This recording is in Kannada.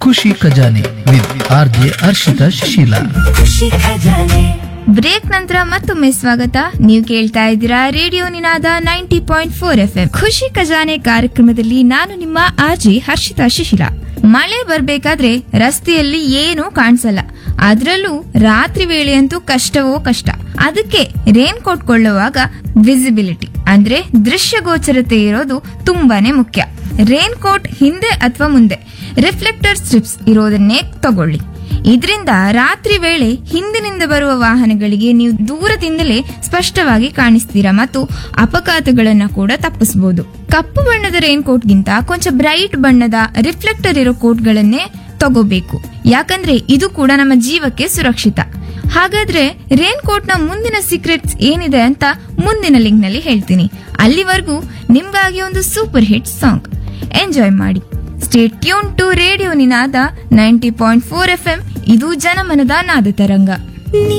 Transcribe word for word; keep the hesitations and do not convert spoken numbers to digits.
ಖುಷಿ ಖಜಾನೆ with R J Harshita Shishila. Break ನಂತರ ಮತ್ತೊಮ್ಮೆ ಸ್ವಾಗತ. ನೀವು ಕೇಳ್ತಾ ಇದ್ದೀರಾ ರೇಡಿಯೋ ನಿನಾದ ninety point four F M ಖುಷಿ ಖಜಾನೆ ಕಾರ್ಯಕ್ರಮದಲ್ಲಿ ನಾನು ನಿಮ್ಮ ಆರ್ಜಿ ಹರ್ಷಿತಾ ಶಿಶಿಲ. ಮಳೆ ಬರ್ಬೇಕಾದ್ರೆ ರಸ್ತೆಯಲ್ಲಿ ಏನೂ ಕಾಣಿಸಲ್ಲ, ಅದ್ರಲ್ಲೂ ರಾತ್ರಿ ವೇಳೆಯಂತೂ ಕಷ್ಟವೋ ಕಷ್ಟ. ಅದಕ್ಕೆ ರೇನ್ ಕೋಟ್ ಕೊಳ್ಳುವಾಗ ವಿಸಿಬಿಲಿಟಿ ಅಂದ್ರೆ ದೃಶ್ಯಗೋಚರತೆ ಇರೋದು ತುಂಬಾನೇ ಮುಖ್ಯ. ರೇನ್ ಕೋಟ್ ಹಿಂದೆ ಅಥವಾ ಮುಂದೆ ರಿಫ್ಲೆಕ್ಟರ್ ಸ್ಟ್ರಿಪ್ಸ್ ಇರೋದನ್ನೇ ತಗೊಳ್ಳಿ. ಇದರಿಂದ ರಾತ್ರಿ ವೇಳೆ ಹಿಂದಿನಿಂದ ಬರುವ ವಾಹನಗಳಿಗೆ ನೀವು ದೂರದಿಂದಲೇ ಸ್ಪಷ್ಟವಾಗಿ ಕಾಣಿಸ್ತೀರಾ ಮತ್ತು ಅಪಘಾತಗಳನ್ನ ಕೂಡ ತಪ್ಪಿಸಬಹುದು. ಕಪ್ಪು ಬಣ್ಣದ ರೈನ್ ಕೋಟ್ಗಿಂತ ಕೊಂಚ ಬ್ರೈಟ್ ಬಣ್ಣದ ರಿಫ್ಲೆಕ್ಟರ್ ಇರೋ ಕೋಟ್ಗಳನ್ನೇ ತಗೋಬೇಕು, ಯಾಕಂದ್ರೆ ಇದು ಕೂಡ ನಮ್ಮ ಜೀವಕ್ಕೆ ಸುರಕ್ಷಿತ. ಹಾಗಾದ್ರೆ ರೇನ್ ಕೋಟ್ ನ ಮುಂದಿನ ಸೀಕ್ರೆಟ್ಸ್ ಏನಿದೆ ಅಂತ ಮುಂದಿನ ಲಿಂಕ್ ನಲ್ಲಿ ಹೇಳ್ತೀನಿ. ಅಲ್ಲಿವರೆಗೂ ನಿಮ್ಗಾಗಿ ಒಂದು ಸೂಪರ್ ಹಿಟ್ ಸಾಂಗ್ ಎಂಜಾಯ್ ಮಾಡಿ. Stay tune to radio Ninada ninety point four F M. ಇದು ಜನಮನದ ನಾದ ತರಂಗ.